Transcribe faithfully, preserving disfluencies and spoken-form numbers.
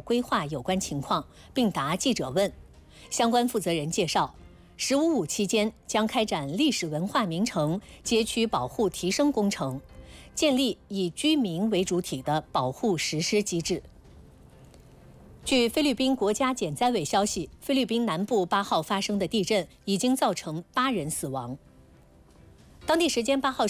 规划有关情况，并答记者问。相关负责人介绍，十五五期间将开展历史文化名城街区保护提升工程，建立以居民为主体的保护实施机制。据菲律宾国家减灾委消息，菲律宾南部八号发生的地震已经造成八人死亡。当地时间八号